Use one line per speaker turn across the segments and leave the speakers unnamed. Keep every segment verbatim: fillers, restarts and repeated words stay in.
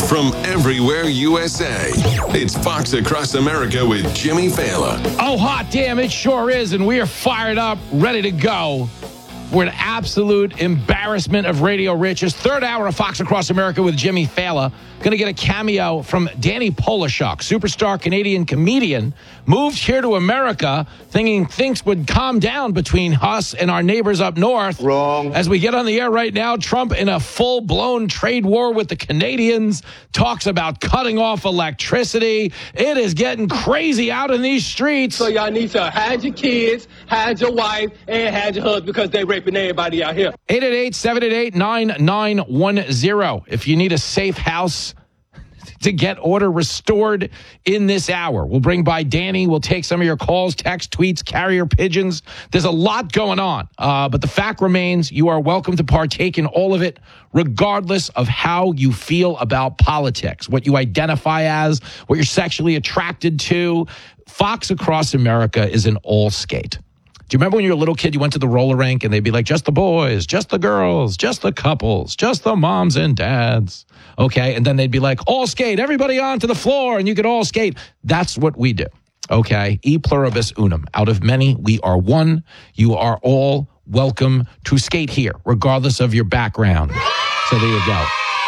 from everywhere U S A. It's Fox Across America with Jimmy Fallon.
Oh, hot damn, it sure is. And we are fired up, ready to go. We're an absolute embarrassment of radio riches. Third hour of Fox Across America with Jimmy Fallon. Going to get a cameo from Danny Polishuk, superstar Canadian comedian, moved here to America thinking things would calm down between us and our neighbors up north.
Wrong.
As we get on the air right now, Trump in a full-blown trade war with the Canadians, talks about cutting off electricity. It is getting crazy out in these streets.
So y'all need to hide your kids, hide your wife, and hide your husband because they raping everybody out here.
eight eight eight, seven eight eight, nine nine one zero. If you need a safe house to get order restored in this hour. We'll bring by Danny. We'll take some of your calls, text, tweets, carrier pigeons. There's a lot going on. Uh, but the fact remains, you are welcome to partake in all of it, regardless of how you feel about politics, what you identify as, what you're sexually attracted to. Fox Across America is an all skate. Do you remember when you were a little kid, you went to the roller rink and they'd be like, just the boys, just the girls, just the couples, just the moms and dads. Okay. And then they'd be like, all skate, everybody onto the floor and you could all skate. That's what we do. Okay. E pluribus unum. Out of many, we are one. You are all welcome to skate here, regardless of your background. So there you go.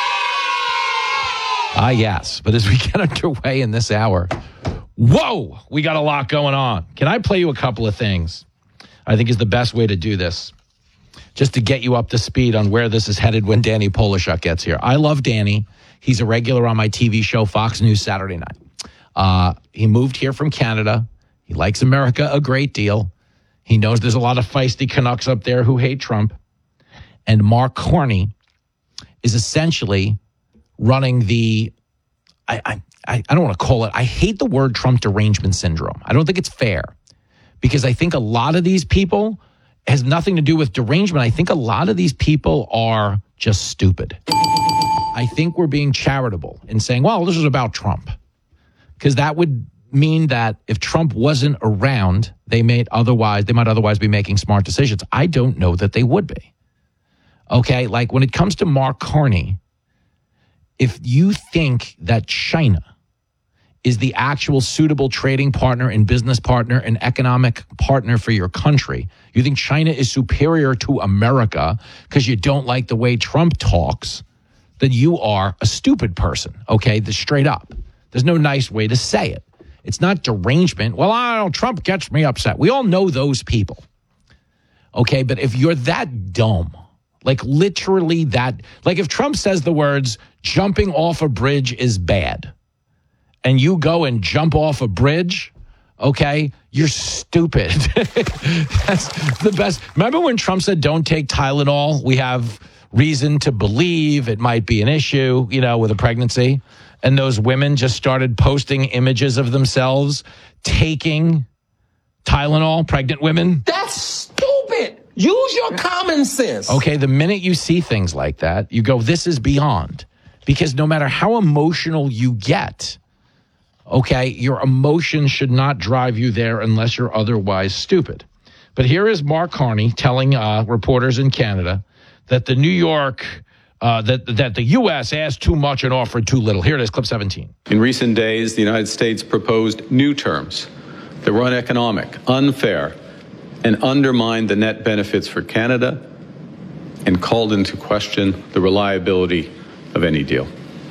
Ah, yes. But as we get underway in this hour, whoa, we got a lot going on. Can I play you a couple of things? I think is the best way to do this, just to get you up to speed on where this is headed when Danny Polishuk gets here. I love Danny. He's a regular on my T V show, Fox News Saturday Night. Uh, he moved here from Canada. He likes America a great deal. He knows there's a lot of feisty Canucks up there who hate Trump. And Mark Carney is essentially running the, I, I, I don't want to call it, I hate the word Trump derangement syndrome. I don't think it's fair. Because I think a lot of these people has nothing to do with derangement. I think a lot of these people are just stupid. I think we're being charitable in saying, well, this is about Trump. Because that would mean that if Trump wasn't around, they may otherwise, they might otherwise be making smart decisions. I don't know that they would be. Okay, like when it comes to Mark Carney, if you think that China is the actual suitable trading partner and business partner and economic partner for your country, you think China is superior to America because you don't like the way Trump talks, then you are a stupid person, okay? The straight up. There's no nice way to say it. It's not derangement. Well, I don't know, Trump gets me upset. We all know those people, okay? But if you're that dumb, like literally that, like if Trump says the words, jumping off a bridge is bad, and you go and jump off a bridge, okay, you're stupid. That's the best. Remember when Trump said, don't take Tylenol? We have reason to believe it might be an issue, you know, with a pregnancy. And those women just started posting images of themselves taking Tylenol, pregnant women.
That's stupid. Use your common sense.
Okay, the minute you see things like that, you go, this is beyond. Because no matter how emotional you get, okay, your emotions should not drive you there unless you're otherwise stupid. But here is Mark Carney telling uh, reporters in Canada that the New York, uh, that, that the U S asked too much and offered too little. Here it is, clip seventeen.
In recent days, the United States proposed new terms that were uneconomic, unfair, and undermined the net benefits for Canada and called into question the reliability of any deal.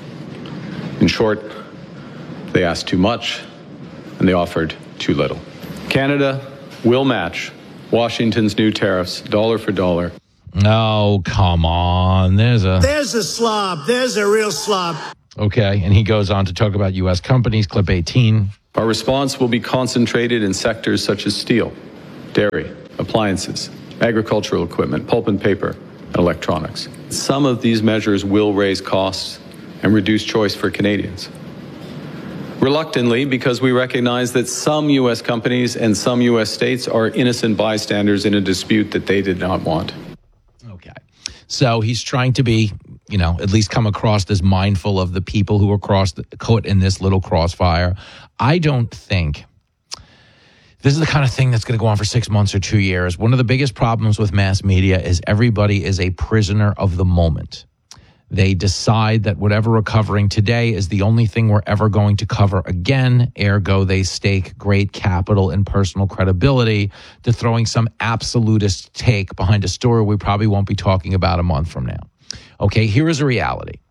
In short, they asked too much, and they offered too little. Canada will match Washington's new tariffs dollar for dollar.
Oh, come on. There's a...
There's a slob. There's a real slob.
Okay, and he goes on to talk about U S companies, clip eighteen.
Our response will be concentrated in sectors such as steel, dairy, appliances, agricultural equipment, pulp and paper, and electronics. Some of these measures will raise costs and reduce choice for Canadians. Reluctantly, because we recognize that some U S companies and some U S states are innocent bystanders in a dispute that they did not want.
Okay. So he's trying to be, you know, at least come across as mindful of the people who are crossed, caught in this little crossfire. I don't think this is the kind of thing that's going to go on for six months or two years. One of the biggest problems with mass media is everybody is a prisoner of the moment. They decide that whatever we're covering today is the only thing we're ever going to cover again. Ergo, they stake great capital and personal credibility to throwing some absolutist take behind a story we probably won't be talking about a month from now. Okay, here is a reality.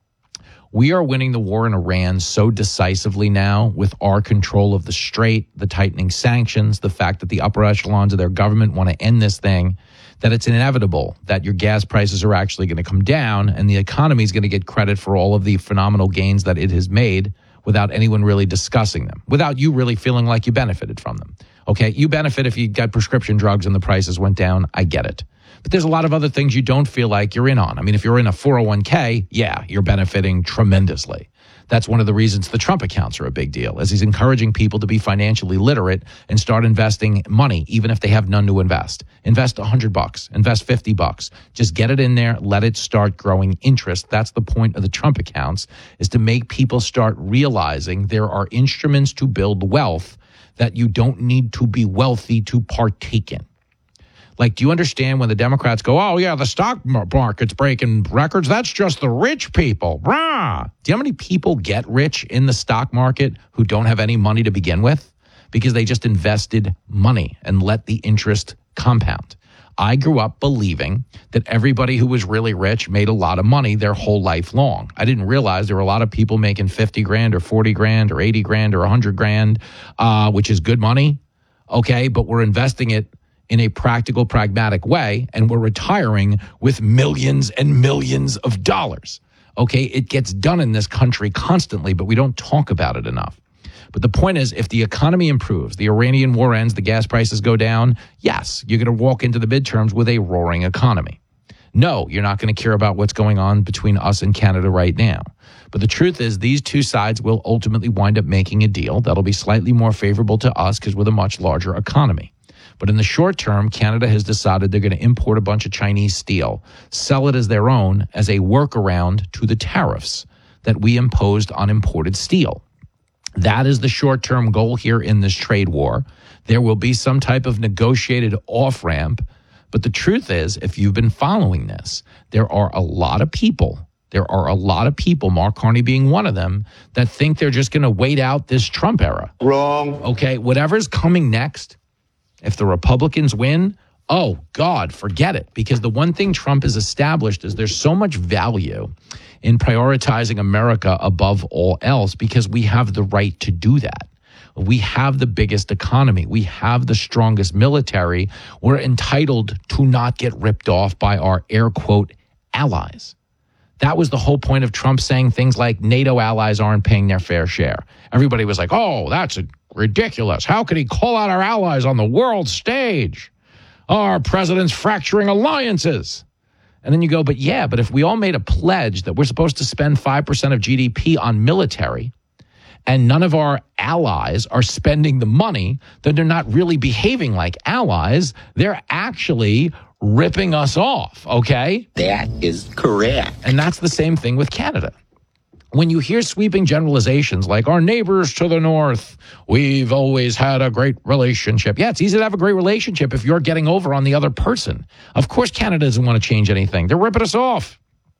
We are winning the war in Iran so decisively now with our control of the Strait, the tightening sanctions, the fact that the upper echelons of their government want to end this thing, that it's inevitable that your gas prices are actually going to come down and the economy is going to get credit for all of the phenomenal gains that it has made without anyone really discussing them, without you really feeling like you benefited from them. Okay, you benefit if you got prescription drugs and the prices went down. I get it. But there's a lot of other things you don't feel like you're in on. I mean, if you're in a four oh one k, yeah, you're benefiting tremendously. That's one of the reasons the Trump accounts are a big deal, as he's encouraging people to be financially literate and start investing money, even if they have none to invest. Invest one hundred bucks, invest fifty bucks. Just get it in there, let it start growing interest. That's the point of the Trump accounts, is to make people start realizing there are instruments to build wealth that you don't need to be wealthy to partake in. Like, do you understand when the Democrats go, oh, yeah, the stock market's breaking records? That's just the rich people. Rah! Do you know how many people get rich in the stock market who don't have any money to begin with? Because they just invested money and let the interest compound. I grew up believing that everybody who was really rich made a lot of money their whole life long. I didn't realize there were a lot of people making fifty grand or forty grand or eighty grand or one hundred grand, uh, which is good money. Okay, but we're investing it in a practical, pragmatic way, and we're retiring with millions and millions of dollars. Okay, it gets done in this country constantly, but we don't talk about it enough. But the point is, if the economy improves, the Iranian war ends, the gas prices go down, yes, you're going to walk into the midterms with a roaring economy. No, you're not going to care about what's going on between us and Canada right now. But the truth is, these two sides will ultimately wind up making a deal that'll be slightly more favorable to us because we're a much larger economy. But in the short term, Canada has decided they're going to import a bunch of Chinese steel, sell it as their own as a workaround to the tariffs that we imposed on imported steel. That is the short-term goal here in this trade war. There will be some type of negotiated off-ramp. But the truth is, if you've been following this, there are a lot of people, there are a lot of people, Mark Carney being one of them, that think they're just going to wait out this Trump era.
Wrong.
Okay, whatever's coming next, if the Republicans win, oh, God, forget it. Because the one thing Trump has established is there's so much value in prioritizing America above all else because we have the right to do that. We have the biggest economy. We have the strongest military. We're entitled to not get ripped off by our air quote allies. That was the whole point of Trump saying things like NATO allies aren't paying their fair share. Everybody was like, oh, that's a ridiculous. How could he call out our allies on the world stage? Our president's fracturing alliances. And then you go, but yeah, but if we all made a pledge that we're supposed to spend five percent of G D P on military and none of our allies are spending the money, then they're not really behaving like allies. They're actually ripping us off, okay?
That is correct.
And that's the same thing with Canada. When you hear sweeping generalizations like our neighbors to the north, we've always had a great relationship. Yeah, it's easy to have a great relationship if you're getting over on the other person. Of course, Canada doesn't want to change anything. They're ripping us off.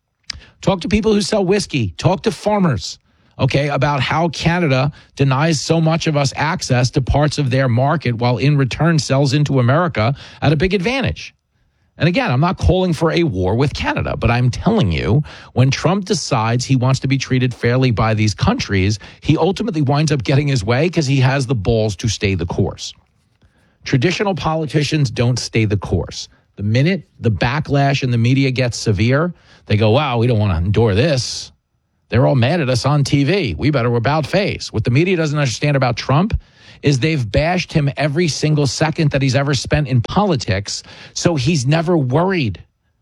Talk to people who sell whiskey. Talk to farmers, okay, about how Canada denies so much of us access to parts of their market while in return sells into America at a big advantage. And again, I'm not calling for a war with Canada, but I'm telling you, when Trump decides he wants to be treated fairly by these countries, he ultimately winds up getting his way because he has the balls to stay the course. Traditional politicians don't stay the course. The minute the backlash in the media gets severe, they go, wow, we don't want to endure this. They're all mad at us on T V. We better about face. What the media doesn't understand about Trump is they've bashed him every single second that he's ever spent in politics, so he's never worried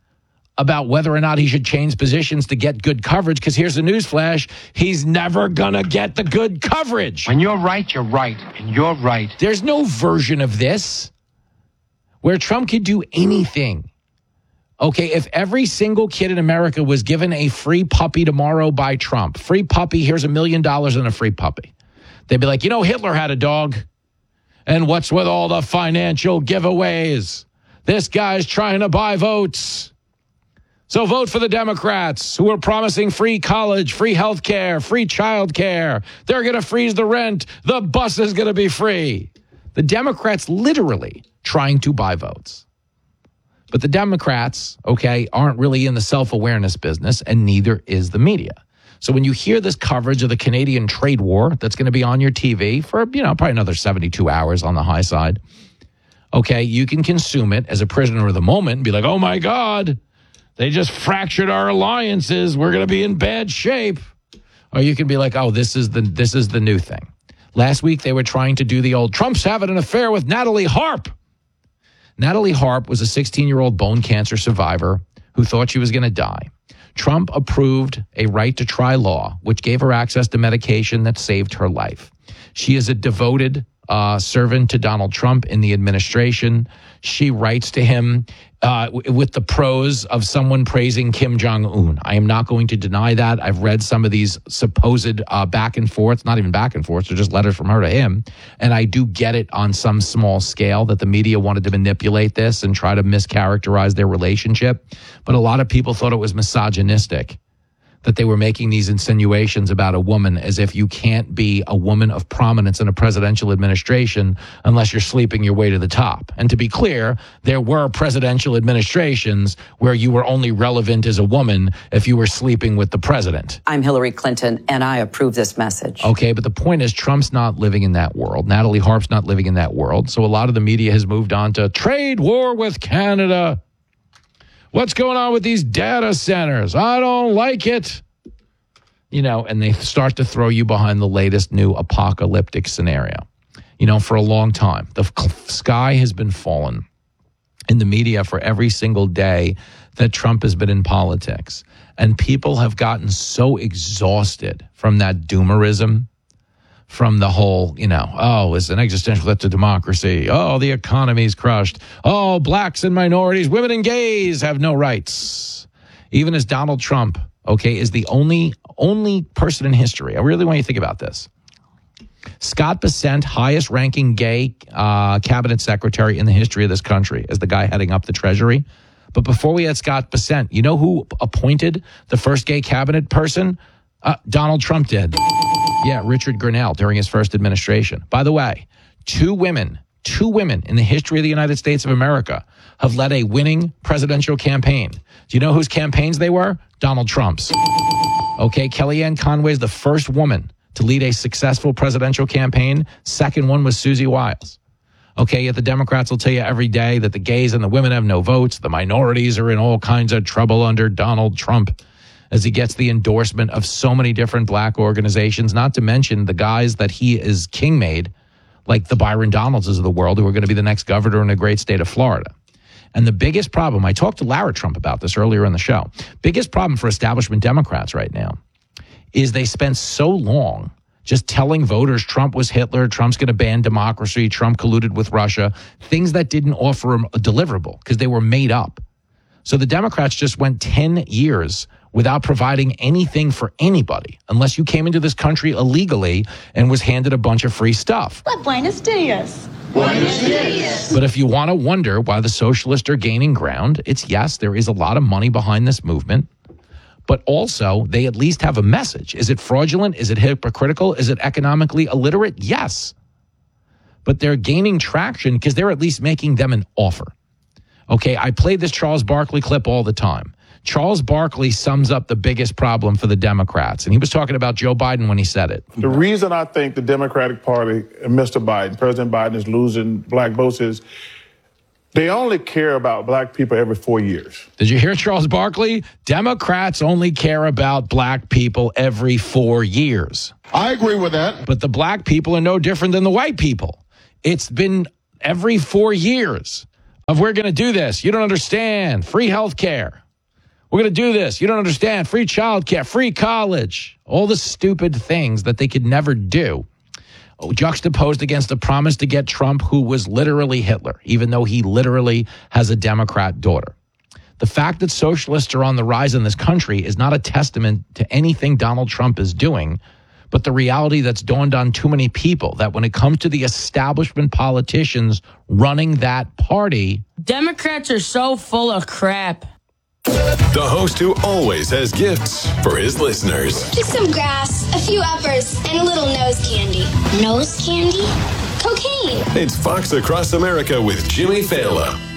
about whether or not he should change positions to get good coverage, because here's the newsflash, he's never gonna get the good coverage.
When you're right, you're right, and you're right.
There's no version of this where Trump could do anything. Okay, if every single kid in America was given a free puppy tomorrow by Trump, free puppy, here's a million dollars and a free puppy. They'd be like, you know, Hitler had a dog. And what's with all the financial giveaways? This guy's trying to buy votes. So vote for the Democrats who are promising free college, free health care, free child care. They're going to freeze the rent. The bus is going to be free. The Democrats literally trying to buy votes. But the Democrats, okay, aren't really in the self-awareness business, and neither is the media. So when you hear this coverage of the Canadian trade war that's going to be on your T V for, you know, probably another seventy-two hours on the high side, okay, you can consume it as a prisoner of the moment and be like, oh, my God, they just fractured our alliances. We're going to be in bad shape. Or you can be like, oh, this is the this is the new thing. Last week, they were trying to do the old Trump's having an affair with Natalie Harp. Natalie Harp was a sixteen-year-old bone cancer survivor who thought she was going to die. Trump approved a right-to-try law, which gave her access to medication that saved her life. She is a devoted uh, servant to Donald Trump in the administration. She writes to him uh, w- with the prose of someone praising Kim Jong-un. I am not going to deny that. I've read some of these supposed uh, back and forth, not even back and forth, they're just letters from her to him. And I do get it on some small scale that the media wanted to manipulate this and try to mischaracterize their relationship. But a lot of people thought it was misogynistic, that they were making these insinuations about a woman as if you can't be a woman of prominence in a presidential administration unless you're sleeping your way to the top. And to be clear, there were presidential administrations where you were only relevant as a woman if you were sleeping with the president.
I'm Hillary Clinton, and I approve this message.
Okay, but the point is Trump's not living in that world. Natalie Harp's not living in that world. So a lot of the media has moved on to trade war with Canada. What's going on with these data centers? I don't like it. You know, and they start to throw you behind the latest new apocalyptic scenario. You know, for a long time, the sky has been falling in the media for every single day that Trump has been in politics. And people have gotten so exhausted from that doomerism, from the whole, you know, oh, it's an existential threat to democracy. Oh, the economy's crushed. Oh, blacks and minorities, women and gays have no rights. Even as Donald Trump, okay, is the only only person in history. I really want you to think about this. Scott Bessent, highest ranking gay uh, cabinet secretary in the history of this country, as the guy heading up the Treasury. But before we had Scott Bessent, you know who appointed the first gay cabinet person? Uh, Donald Trump did. Yeah, Richard Grenell during his first administration. By the way, two women, two women in the history of the United States of America have led a winning presidential campaign. Do you know whose campaigns they were? Donald Trump's. Okay, Kellyanne Conway is the first woman to lead a successful presidential campaign. Second one was Susie Wiles. Okay, yet the Democrats will tell you every day that the gays and the women have no votes. The minorities are in all kinds of trouble under Donald Trump, as he gets the endorsement of so many different black organizations, not to mention the guys that he is king made, like the Byron Donaldses of the world, who are going to be the next governor in the great state of Florida. And the biggest problem, I talked to Lara Trump about this earlier in the show, biggest problem for establishment Democrats right now is they spent so long just telling voters Trump was Hitler, Trump's going to ban democracy, Trump colluded with Russia, things that didn't offer them a deliverable because they were made up. So the Democrats just went ten years without providing anything for anybody, unless you came into this country illegally and was handed a bunch of free stuff.
But buenos dias.
Buenos dias.
But if you want to wonder why the socialists are gaining ground, it's yes, there is a lot of money behind this movement, but also they at least have a message. Is it fraudulent? Is it hypocritical? Is it economically illiterate? Yes. But they're gaining traction because they're at least making them an offer. Okay, I play this Charles Barkley clip all the time. Charles Barkley sums up the biggest problem for the Democrats. And he was talking about Joe Biden when he said it.
The reason I think the Democratic Party and Mister Biden, President Biden, is losing black votes is they only care about black people every four years.
Did you hear Charles Barkley? Democrats only care about black people every four years.
I agree with that.
But the black people are no different than the white people. It's been every four years of we're going to do this. You don't understand. Free health care. We're going to do this. You don't understand. Free child care, free college, all the stupid things that they could never do, juxtaposed against the promise to get Trump, who was literally Hitler, even though he literally has a Democrat daughter. The fact that socialists are on the rise in this country is not a testament to anything Donald Trump is doing, but the reality that's dawned on too many people, that when it comes to the establishment politicians running that party,
Democrats are so full of crap.
The host who always has gifts for his listeners.
Just some grass, a few uppers, and a little nose candy. Nose candy? Cocaine.
It's Fox Across America with Jimmy Fallon.